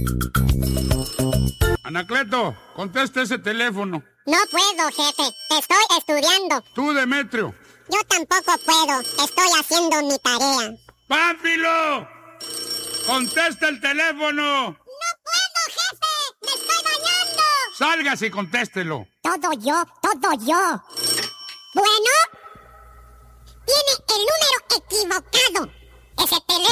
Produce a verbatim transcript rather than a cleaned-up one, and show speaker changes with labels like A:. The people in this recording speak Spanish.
A: Anacleto, contesta ese teléfono.
B: No puedo, jefe. Estoy estudiando.
A: Tú, Demetrio.
B: Yo tampoco puedo. Estoy haciendo mi tarea.
A: ¡Pánfilo! ¡Contesta el teléfono!
B: ¡No puedo, jefe! ¡Me estoy bañando!
A: ¡Sálgase y contéstelo!
B: Todo yo, todo yo. Bueno, tiene el número equivocado. Ese teléfono